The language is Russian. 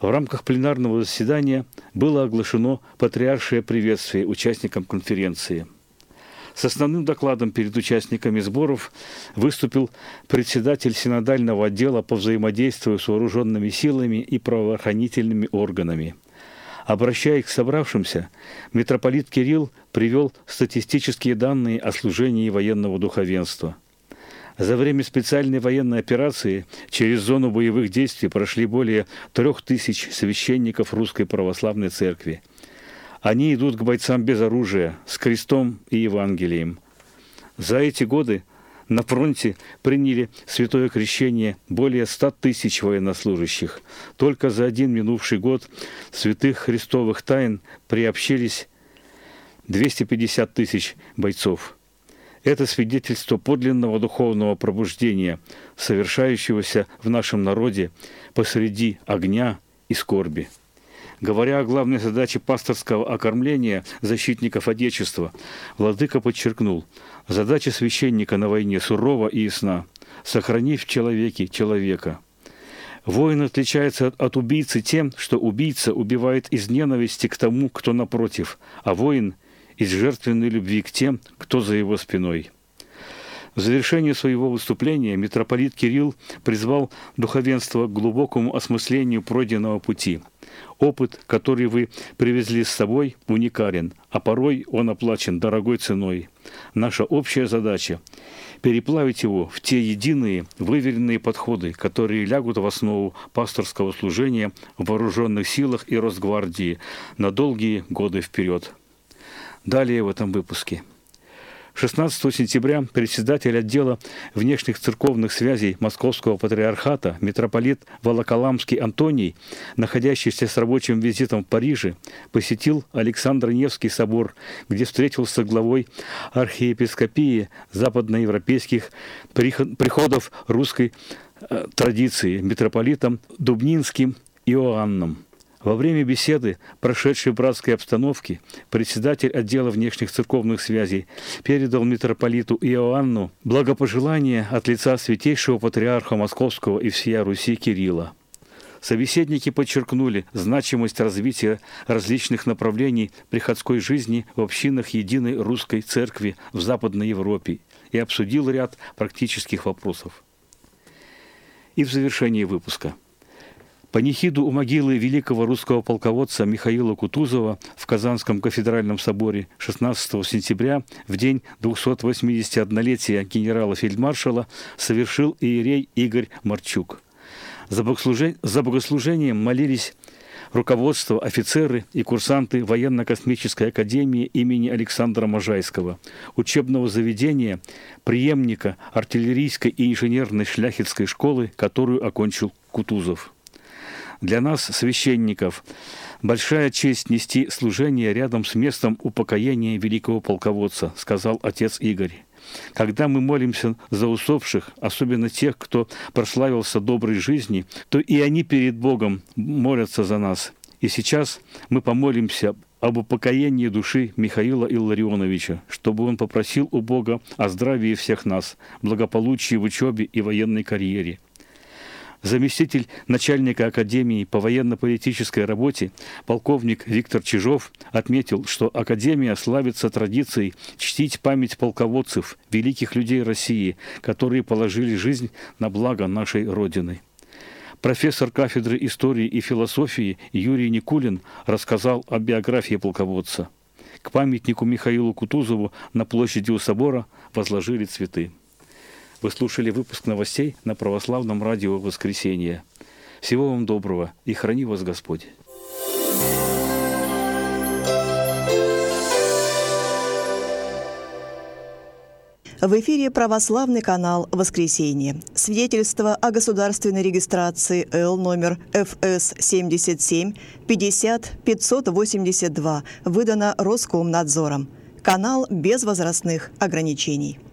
В рамках пленарного заседания было оглашено патриаршее приветствие участникам конференции. С основным докладом перед участниками сборов выступил председатель синодального отдела по взаимодействию с вооруженными силами и правоохранительными органами. Обращаясь к собравшимся, митрополит Кирилл привел статистические данные о служении военного духовенства. За время специальной военной операции через зону боевых действий прошли более 3000 священников Русской Православной Церкви. Они идут к бойцам без оружия, с крестом и Евангелием. За эти годы на фронте приняли святое крещение более 100 тысяч военнослужащих. Только за один минувший год святых христовых тайн приобщились 250 тысяч бойцов. Это свидетельство подлинного духовного пробуждения, совершающегося в нашем народе посреди огня и скорби. Говоря о главной задаче пасторского окормления защитников Отечества, владыка подчеркнул: задача священника на войне сурова и ясна – сохранив в человеке человека. Воин отличается от убийцы тем, что убийца убивает из ненависти к тому, кто напротив, а воин – из жертвенной любви к тем, кто за его спиной. В завершение своего выступления митрополит Кирилл призвал духовенство к глубокому осмыслению пройденного пути. Опыт, который вы привезли с собой, уникален, а порой он оплачен дорогой ценой. Наша общая задача – переплавить его в те единые, выверенные подходы, которые лягут в основу пасторского служения в вооруженных силах и Росгвардии на долгие годы вперед. Далее в этом выпуске. 16 сентября председатель отдела внешних церковных связей Московского патриархата митрополит Волоколамский Антоний, находящийся с рабочим визитом в Париже, посетил Александро-Невский собор, где встретился с главой архиепископии западноевропейских приходов русской традиции митрополитом Дубнинским Иоанном. Во время беседы, прошедшей в братской обстановке, председатель отдела внешних церковных связей передал митрополиту Иоанну благопожелания от лица святейшего патриарха Московского и всея Руси Кирилла. Собеседники подчеркнули значимость развития различных направлений приходской жизни в общинах единой русской церкви в Западной Европе и обсудил ряд практических вопросов. И в завершении выпуска. Панихиду у могилы великого русского полководца Михаила Кутузова в Казанском кафедральном соборе 16 сентября, в день 281-летия генерала-фельдмаршала, совершил иерей Игорь Марчук. За богослужением молились руководство, офицеры и курсанты Военно-космической академии имени Александра Можайского, учебного заведения, преемника артиллерийской и инженерной шляхетской школы, которую окончил Кутузов. Для нас, священников, большая честь нести служение рядом с местом упокоения великого полководца, сказал отец Игорь. Когда мы молимся за усопших, особенно тех, кто прославился доброй жизни, то и они перед Богом молятся за нас. И сейчас мы помолимся об упокоении души Михаила Илларионовича, чтобы он попросил у Бога о здравии всех нас, благополучии в учебе и военной карьере. Заместитель начальника Академии по военно-политической работе полковник Виктор Чижов отметил, что Академия славится традицией чтить память полководцев, великих людей России, которые положили жизнь на благо нашей Родины. Профессор кафедры истории и философии Юрий Никулин рассказал о биографии полководца. К памятнику Михаилу Кутузову на площади у собора возложили цветы. Вы слушали выпуск новостей на Православном радио «Воскресенье». Всего вам доброго и храни вас Господь. В эфире православный канал «Воскресенье». Свидетельство о государственной регистрации Л номер ФС 77 50 582 выдано Роскомнадзором. Канал без возрастных ограничений.